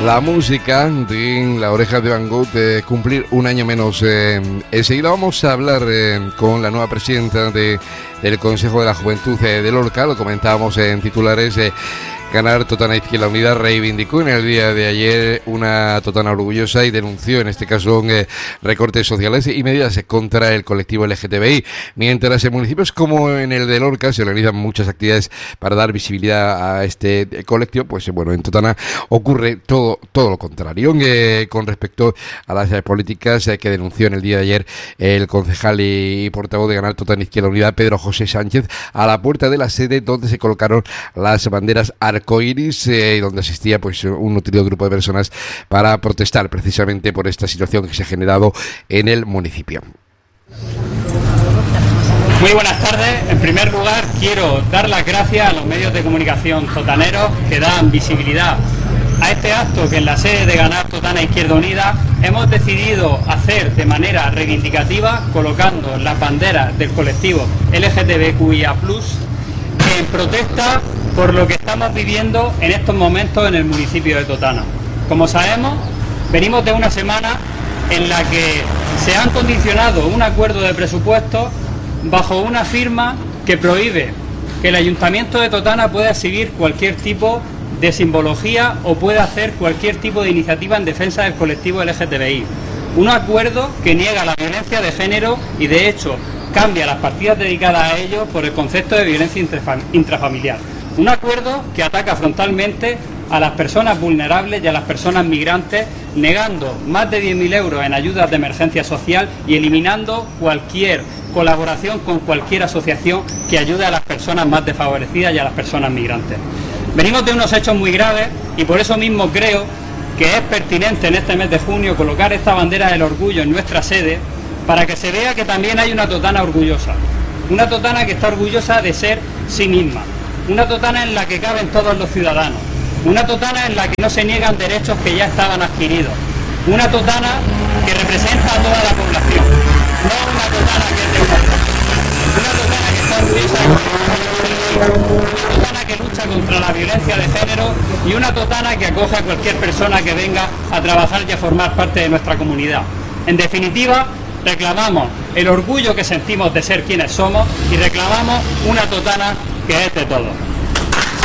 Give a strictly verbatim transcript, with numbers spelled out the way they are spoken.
La música de La Oreja de Van Gogh de cumplir un año menos. Eh, enseguida vamos a hablar eh, con la nueva presidenta de, del Consejo de la Juventud eh, de Lorca. Lo comentábamos en titulares. Eh, Ganar Totana Izquierda Unida reivindicó en el día de ayer una Totana orgullosa y denunció en este caso eh, recortes sociales y medidas contra el colectivo L G T B I. Mientras en municipios como en el de Lorca se organizan muchas actividades para dar visibilidad a este colectivo, pues bueno, en Totana ocurre todo, todo lo contrario. Eh, con respecto a las eh, políticas eh, que denunció en el día de ayer el concejal y, y portavoz de Ganar Totana Izquierda Unida, Pedro José Sánchez, a la puerta de la sede donde se colocaron las banderas arcoíris, eh, donde asistía pues un nutrido grupo de personas para protestar precisamente por esta situación que se ha generado en el municipio. Muy buenas tardes. En primer lugar, quiero dar las gracias a los medios de comunicación totaneros que dan visibilidad a este acto que en la sede de Ganar Totana Izquierda Unida hemos decidido hacer de manera reivindicativa, colocando las banderas del colectivo L G T B Q I A plus, en protesta por lo que estamos viviendo en estos momentos en el municipio de Totana. Como sabemos, venimos de una semana en la que se han condicionado un acuerdo de presupuestos bajo una firma que prohíbe que el Ayuntamiento de Totana pueda exhibir cualquier tipo de simbología o pueda hacer cualquier tipo de iniciativa en defensa del colectivo L G T B I. Un acuerdo que niega la violencia de género y, de hecho, cambia las partidas dedicadas a ello por el concepto de violencia intrafamiliar. Un acuerdo que ataca frontalmente a las personas vulnerables y a las personas migrantes, negando más de diez mil euros en ayudas de emergencia social y eliminando cualquier colaboración con cualquier asociación que ayude a las personas más desfavorecidas y a las personas migrantes. Venimos de unos hechos muy graves y por eso mismo creo que es pertinente en este mes de junio colocar esta bandera del orgullo en nuestra sede para que se vea que también hay una Totana orgullosa, una Totana que está orgullosa de ser sí misma, una Totana en la que caben todos los ciudadanos, una Totana en la que no se niegan derechos que ya estaban adquiridos, una Totana que representa a toda la población, no una Totana que es de una, una Totana que está orgullosa de una Totana que lucha contra la violencia de género y una Totana que acoge a cualquier persona que venga a trabajar y a formar parte de nuestra comunidad. En definitiva, reclamamos el orgullo que sentimos de ser quienes somos y reclamamos una Totana que es de todos.